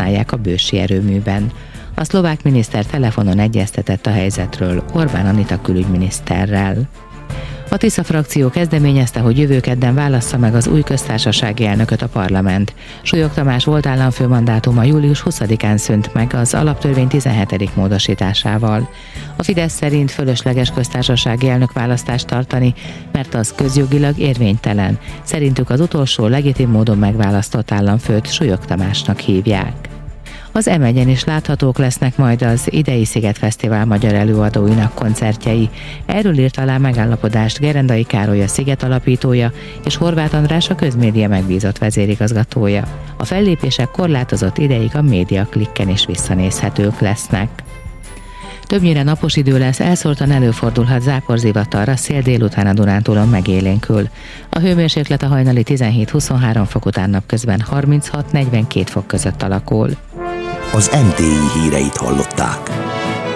használják a bősi erőműben. A szlovák miniszter telefonon egyeztetett a helyzetről Orbán Anita külügyminiszterrel. A Tisza frakció kezdeményezte, hogy jövő kedden válassza meg az új köztársasági elnököt a parlament. Súlyog Tamás volt államfő mandátuma július 20-án szűnt meg az alaptörvény 17. módosításával. A Fidesz szerint fölösleges köztársasági elnökválasztást tartani, mert az közjogilag érvénytelen. Szerintük az utolsó legitim módon megválasztott államfőt Súlyog Tamásnak hívják. Az M1-en is láthatók lesznek majd az idei Szigetfesztivál magyar előadóinak koncertjei. Erről írt alá megállapodást Gerendai Károly, a Sziget alapítója, és Horváth András, a közmédia megbízott vezérigazgatója. A fellépések korlátozott ideig a MediaClicken is visszanézhetők lesznek. Többnyire napos idő lesz, elszórtan előfordulhat záporzivatar, a szél délután a Dunántúlon megélénkül. A hőmérséklet a hajnali 17-23 fok után napközben 36-42 fok között alakul. Az NTI híreit hallották.